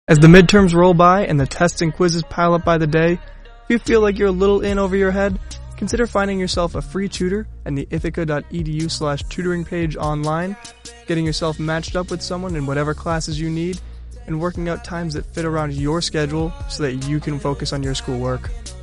As the midterms roll by and the tests and quizzes pile up by the day, if you feel like you're a little in over your head, consider finding yourself a free tutor at the ithaca.edu/tutoring page online, getting yourself matched up with someone in whatever classes you need, and working out times that fit around your schedule so that you can focus on your schoolwork.